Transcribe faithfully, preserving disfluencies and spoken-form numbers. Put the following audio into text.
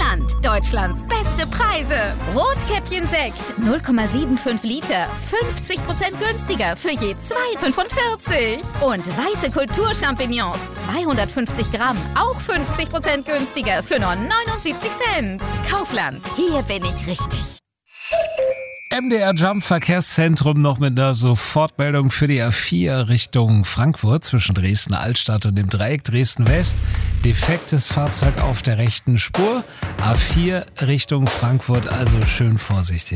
Kaufland. Deutschlands beste Preise. Rotkäppchen Sekt null Komma fünfundsiebzig Liter. fünfzig Prozent günstiger für je zwei Komma fünfundvierzig. Und weiße Kulturchampignons zweihundertfünfzig Gramm. Auch fünfzig Prozent günstiger für nur neunundsiebzig Cent. Kaufland. Hier bin ich richtig. M D R Jump Verkehrszentrum noch mit einer Sofortmeldung für die A vier Richtung Frankfurt zwischen Dresden Altstadt und dem Dreieck Dresden West. Defektes Fahrzeug auf der rechten Spur. A vier Richtung Frankfurt, also schön vorsichtig.